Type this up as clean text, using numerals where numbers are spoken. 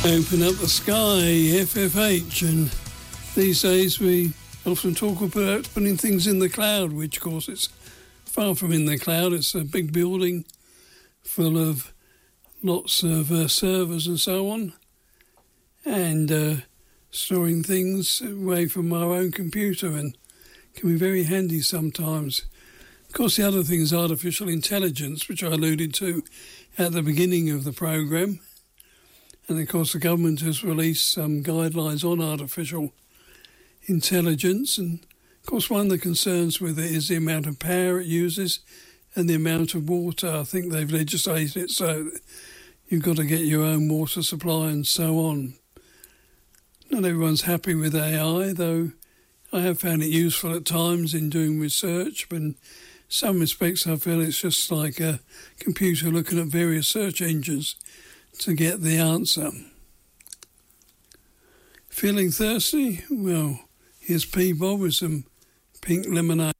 Open up the sky, FFH, and these days we often talk about putting things in the cloud, which of course it's far from in the cloud. It's a big building full of lots of servers and so on, and storing things away from our own computer, and can be very handy sometimes. Of course, the other thing is artificial intelligence, which I alluded to at the beginning of the programme. And of course, the government has released some guidelines on artificial intelligence. And of course, one of the concerns with it is the amount of power it uses and the amount of water. I think they've legislated it so that you've got to get your own water supply and so on. Not everyone's happy with AI, though I have found it useful at times in doing research, but in some respects I feel it's just like a computer looking at various search engines to get the answer. Feeling thirsty? Well, here's P. Bob with some pink lemonade.